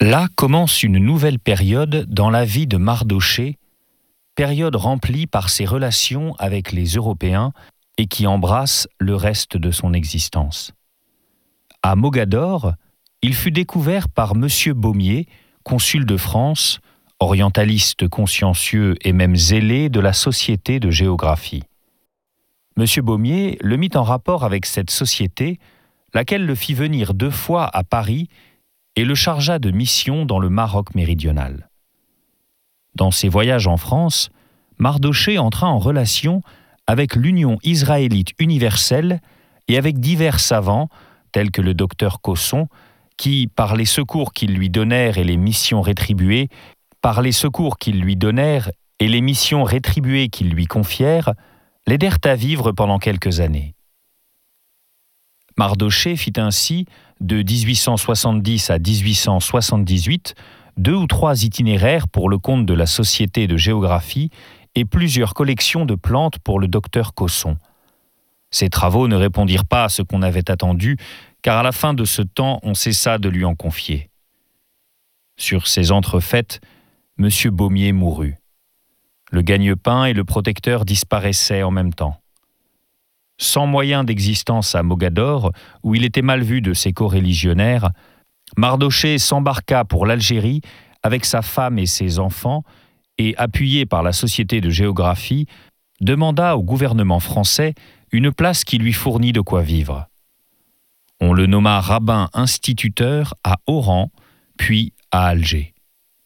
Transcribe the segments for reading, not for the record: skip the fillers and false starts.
Là commence une nouvelle période dans la vie de Mardochée, période remplie par ses relations avec les Européens et qui embrasse le reste de son existence. À Mogador, il fut découvert par M. Baumier, consul de France, orientaliste consciencieux et même zélé de la Société de géographie. M. Baumier le mit en rapport avec cette société, laquelle le fit venir 2 fois à Paris et le chargea de mission dans le Maroc méridional. Dans ses voyages en France, Mardochée entra en relation avec l'Union israélite universelle et avec divers savants, tels que le docteur Cosson, qui, par les secours qu'ils lui donnèrent et les missions rétribuées, qu'ils lui confièrent, l'aidèrent à vivre pendant quelques années. Mardochée fit ainsi, de 1870 à 1878, 2 ou 3 itinéraires pour le compte de la Société de géographie et plusieurs collections de plantes pour le docteur Cosson. Ces travaux ne répondirent pas à ce qu'on avait attendu, car à la fin de ce temps, on cessa de lui en confier. Sur ces entrefaites, M. Baumier mourut. Le gagne-pain et le protecteur disparaissaient en même temps. Sans moyen d'existence à Mogador, où il était mal vu de ses coreligionnaires, Mardochée s'embarqua pour l'Algérie avec sa femme et ses enfants et, appuyé par la Société de géographie, demanda au gouvernement français une place qui lui fournit de quoi vivre. On le nomma rabbin instituteur à Oran, puis à Alger.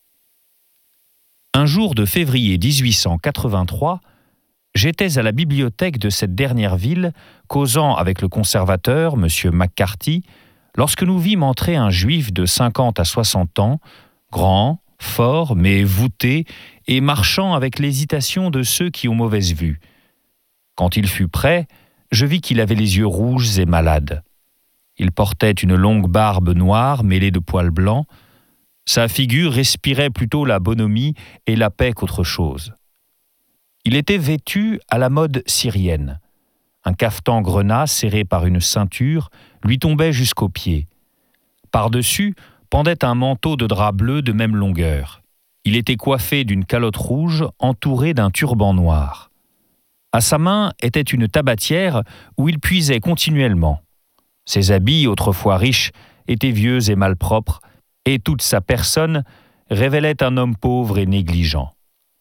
Un jour de février 1883, j'étais à la bibliothèque de cette dernière ville, causant avec le conservateur, M. McCarthy, lorsque nous vîmes entrer un juif de 50 à 60 ans, grand, fort, mais voûté, et marchant avec l'hésitation de ceux qui ont mauvaise vue. Quand il fut prêt, je vis qu'il avait les yeux rouges et malades. Il portait une longue barbe noire mêlée de poils blancs. Sa figure respirait plutôt la bonhomie et la paix qu'autre chose. Il était vêtu à la mode syrienne. Un cafetan grenat serré par une ceinture lui tombait jusqu'aux pieds. Par-dessus pendait un manteau de drap bleu de même longueur. Il était coiffé d'une calotte rouge entourée d'un turban noir. À sa main était une tabatière où il puisait continuellement. Ses habits, autrefois riches, étaient vieux et malpropres, et toute sa personne révélait un homme pauvre et négligent.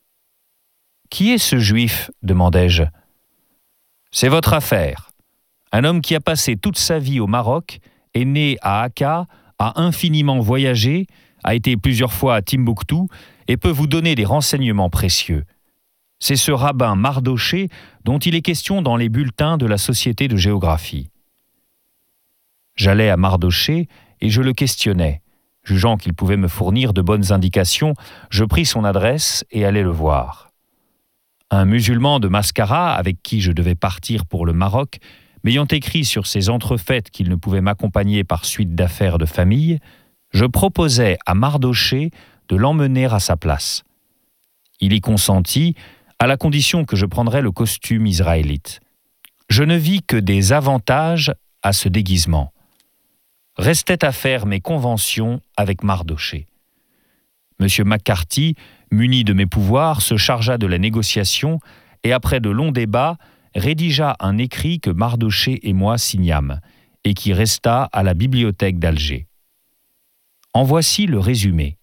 « Qui est ce juif ?» demandai-je. « C'est votre affaire. Un homme qui a passé toute sa vie au Maroc, est né à Akka, a infiniment voyagé, a été plusieurs fois à Timbuktu et peut vous donner des renseignements précieux. C'est ce rabbin Mardochée dont il est question dans les bulletins de la Société de géographie. » J'allais à Mardochée et je le questionnais. Jugeant qu'il pouvait me fournir de bonnes indications, je pris son adresse et allai le voir. Un musulman de Mascara, avec qui je devais partir pour le Maroc, m'ayant écrit sur ses entrefaites qu'il ne pouvait m'accompagner par suite d'affaires de famille, je proposai à Mardochée de l'emmener à sa place. Il y consentit, à la condition que je prendrais le costume israélite. Je ne vis que des avantages à ce déguisement. Restait à faire mes conventions avec Mardochée. M. McCarthy, muni de mes pouvoirs, se chargea de la négociation et, après de longs débats, rédigea un écrit que Mardochée et moi signâmes et qui resta à la bibliothèque d'Alger. En voici le résumé.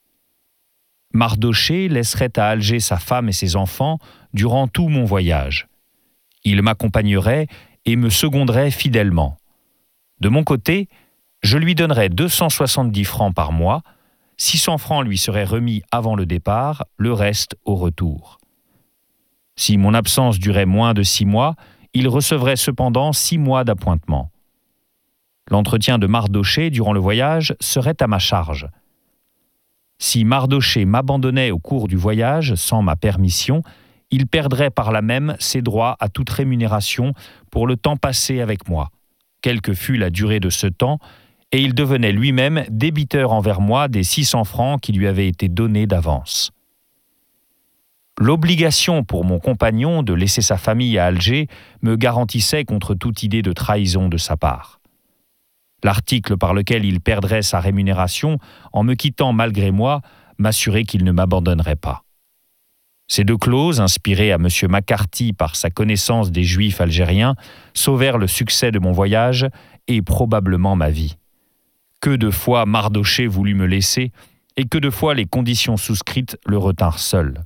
Mardochée laisserait à Alger sa femme et ses enfants durant tout mon voyage. Il m'accompagnerait et me seconderait fidèlement. De mon côté, je lui donnerais 270 francs par mois, 600 francs lui seraient remis avant le départ, le reste au retour. Si mon absence durait moins de 6 mois, il recevrait cependant 6 mois d'appointement. L'entretien de Mardochée durant le voyage serait à ma charge. Si Mardochée m'abandonnait au cours du voyage sans ma permission, il perdrait par là même ses droits à toute rémunération pour le temps passé avec moi, quelle que fût la durée de ce temps, et il devenait lui-même débiteur envers moi des 600 francs qui lui avaient été donnés d'avance. L'obligation pour mon compagnon de laisser sa famille à Alger me garantissait contre toute idée de trahison de sa part. L'article par lequel il perdrait sa rémunération en me quittant malgré moi m'assurait qu'il ne m'abandonnerait pas. Ces deux clauses, inspirées à M. McCarthy par sa connaissance des Juifs algériens, sauvèrent le succès de mon voyage et probablement ma vie. Que de fois Mardochée voulut me laisser et que de fois les conditions souscrites le retinrent seul.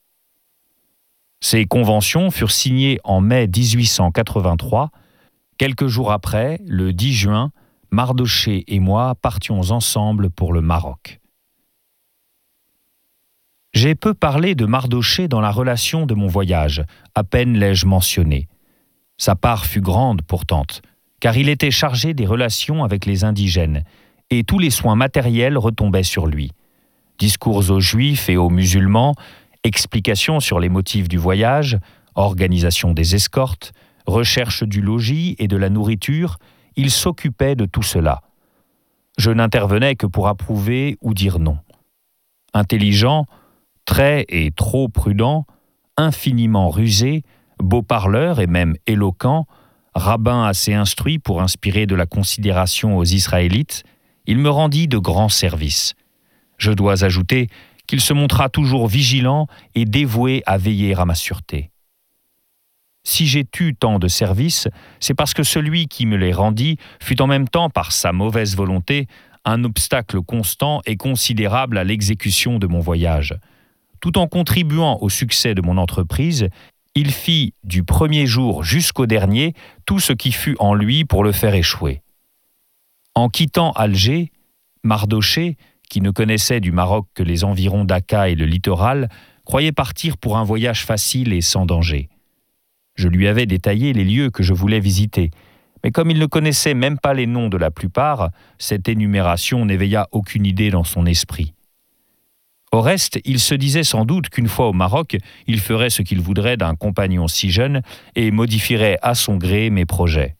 Ces conventions furent signées en mai 1883. Quelques jours après, le 10 juin, Mardochée et moi partions ensemble pour le Maroc. J'ai peu parlé de Mardochée dans la relation de mon voyage, à peine l'ai-je mentionné. Sa part fut grande pourtant, car il était chargé des relations avec les indigènes, et tous les soins matériels retombaient sur lui. Discours aux Juifs et aux musulmans, explications sur les motifs du voyage, organisation des escortes, recherche du logis et de la nourriture, il s'occupait de tout cela. Je n'intervenais que pour approuver ou dire non. Intelligent, très et trop prudent, infiniment rusé, beau parleur et même éloquent, rabbin assez instruit pour inspirer de la considération aux Israélites, il me rendit de grands services. Je dois ajouter qu'il se montra toujours vigilant et dévoué à veiller à ma sûreté. Si j'ai eu tant de services, c'est parce que celui qui me les rendit fut en même temps, par sa mauvaise volonté, un obstacle constant et considérable à l'exécution de mon voyage. Tout en contribuant au succès de mon entreprise, il fit, du premier jour jusqu'au dernier, tout ce qui fut en lui pour le faire échouer. En quittant Alger, Mardochée, qui ne connaissait du Maroc que les environs d'Aka et le littoral, croyait partir pour un voyage facile et sans danger. Je lui avais détaillé les lieux que je voulais visiter, mais comme il ne connaissait même pas les noms de la plupart, cette énumération n'éveilla aucune idée dans son esprit. Au reste, il se disait sans doute qu'une fois au Maroc, il ferait ce qu'il voudrait d'un compagnon si jeune et modifierait à son gré mes projets.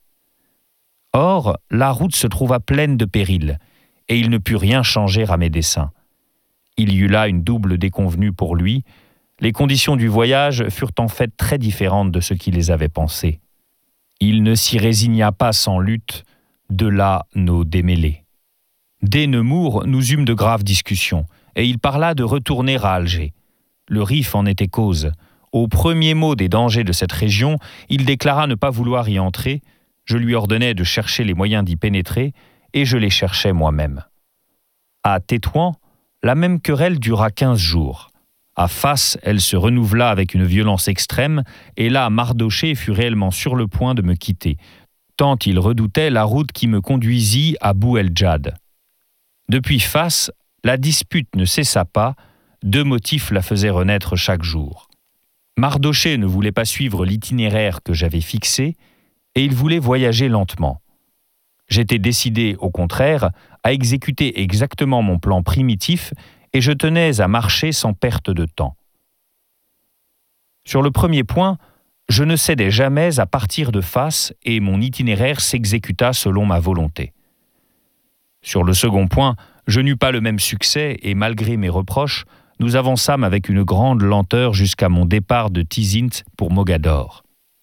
Or, la route se trouva pleine de périls, et il ne put rien changer à mes desseins. Il y eut là une double déconvenue pour lui. Les conditions du voyage furent en fait très différentes de ce qu'il les avait pensées. Il ne s'y résigna pas sans lutte, de là nos démêlés. Dès Nemours, nous eûmes de graves discussions, et il parla de retourner à Alger. Le Rif en était cause. Au premier mot des dangers de cette région, il déclara ne pas vouloir y entrer. Je lui ordonnai de chercher les moyens d'y pénétrer, et je les cherchais moi-même. À Tétouan, la même querelle dura 15 jours. À Fas, elle se renouvela avec une violence extrême, et là, Mardochée fut réellement sur le point de me quitter, tant il redoutait la route qui me conduisit à Bou el Djad. Depuis Fas, la dispute ne cessa pas, deux motifs la faisaient renaître chaque jour. Mardochée ne voulait pas suivre l'itinéraire que j'avais fixé, et il voulait voyager lentement. J'étais décidé, au contraire, à exécuter exactement mon plan primitif et je tenais à marcher sans perte de temps. Sur le premier point, je ne cédais jamais à partir de Fas et mon itinéraire s'exécuta selon ma volonté. Sur le second point, je n'eus pas le même succès et malgré mes reproches, nous avançâmes avec une grande lenteur jusqu'à mon départ de Tizint pour Mogador.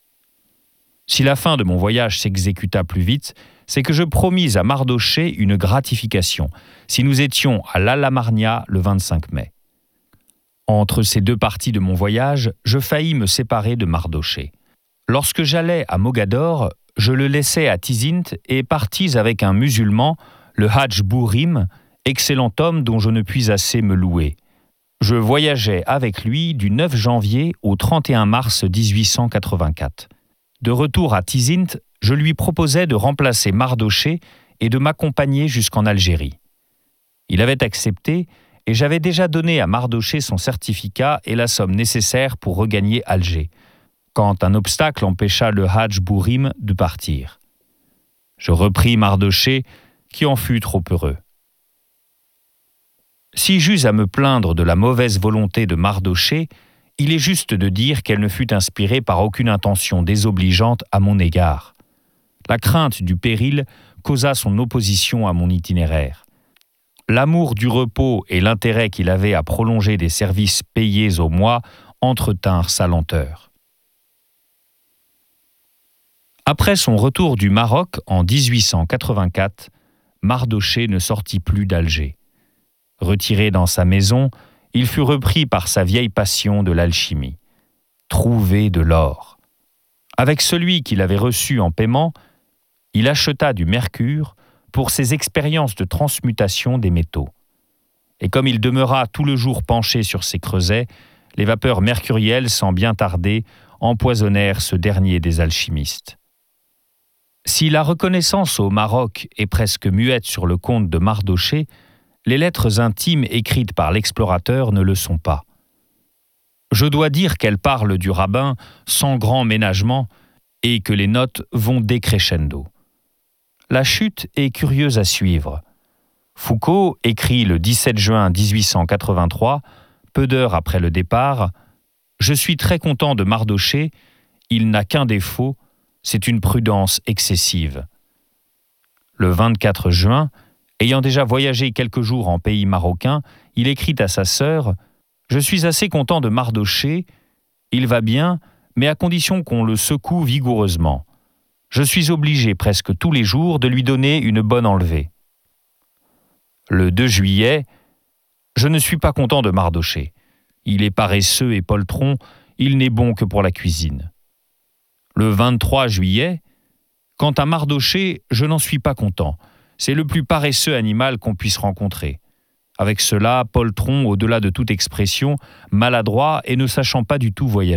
Si la fin de mon voyage s'exécuta plus vite, c'est que je promis à Mardochée une gratification, si nous étions à l'Alamarnia le 25 mai. Entre ces deux parties de mon voyage, je faillis me séparer de Mardochée. Lorsque j'allais à Mogador, je le laissai à Tizint et partis avec un musulman, le Hadj Bourim, excellent homme dont je ne puis assez me louer. Je voyageais avec lui du 9 janvier au 31 mars 1884. De retour à Tizint, je lui proposai de remplacer Mardochée et de m'accompagner jusqu'en Algérie. Il avait accepté et j'avais déjà donné à Mardochée son certificat et la somme nécessaire pour regagner Alger, quand un obstacle empêcha le Hadj Bourim de partir. Je repris Mardochée, qui en fut trop heureux. Si j'eus à me plaindre de la mauvaise volonté de Mardochée, il est juste de dire qu'elle ne fut inspirée par aucune intention désobligeante à mon égard. La crainte du péril causa son opposition à mon itinéraire. L'amour du repos et l'intérêt qu'il avait à prolonger des services payés au mois entretinrent sa lenteur. Après son retour du Maroc en 1884, Mardochée ne sortit plus d'Alger. Retiré dans sa maison, il fut repris par sa vieille passion de l'alchimie. Trouver de l'or. Avec celui qu'il avait reçu en paiement, il acheta du mercure pour ses expériences de transmutation des métaux. Et comme il demeura tout le jour penché sur ses creusets, les vapeurs mercurielles, sans bien tarder, empoisonnèrent ce dernier des alchimistes. Si la reconnaissance au Maroc est presque muette sur le compte de Mardochée, les lettres intimes écrites par l'explorateur ne le sont pas. Je dois dire qu'elles parlent du rabbin sans grand ménagement et que les notes vont décrescendo. La chute est curieuse à suivre. Foucault écrit le 17 juin 1883, peu d'heures après le départ, « Je suis très content de Mardochée, il n'a qu'un défaut, c'est une prudence excessive. » Le 24 juin, ayant déjà voyagé quelques jours en pays marocain, il écrit à sa sœur « Je suis assez content de Mardochée, il va bien, mais à condition qu'on le secoue vigoureusement. Je suis obligé presque tous les jours de lui donner une bonne enlevée. » Le 2 juillet, « Je ne suis pas content de Mardochée. Il est paresseux et poltron, il n'est bon que pour la cuisine. » Le 23 juillet, « Quant à Mardochée, je n'en suis pas content. C'est le plus paresseux animal qu'on puisse rencontrer. Avec cela, poltron au-delà de toute expression, maladroit et ne sachant pas du tout voyager. »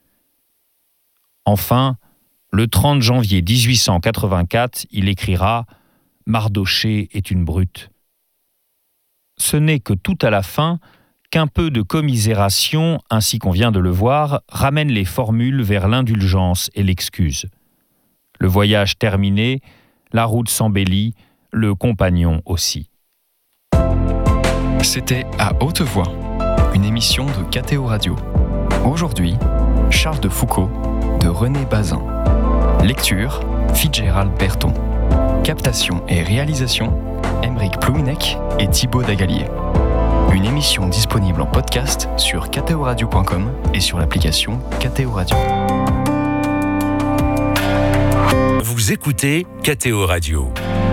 Enfin, le 30 janvier 1884, il écrira « Mardochée est une brute. » Ce n'est que tout à la fin qu'un peu de commisération, ainsi qu'on vient de le voir, ramène les formules vers l'indulgence et l'excuse. Le voyage terminé, la route s'embellit, le compagnon aussi. C'était À haute voix, une émission de KTO Radio. Aujourd'hui, Charles de Foucault, de René Bazin. Lecture, Fitzgerald Berton. Captation et réalisation, Aymeric Plouinec et Thibaut Dagalier. Une émission disponible en podcast sur ktoradio.com et sur l'application KTO Radio. Vous écoutez KTO Radio.